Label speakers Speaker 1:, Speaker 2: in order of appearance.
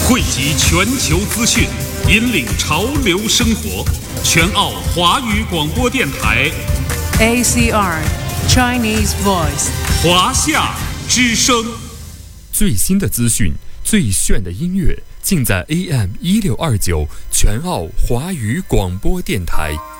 Speaker 1: 汇集全球资讯，引领潮流生活。全澳华语广播电台
Speaker 2: ACR Chinese Voice
Speaker 1: 华夏之声。
Speaker 3: 最新的资讯，最炫的音乐，尽在AM 1629全澳华语广播电台。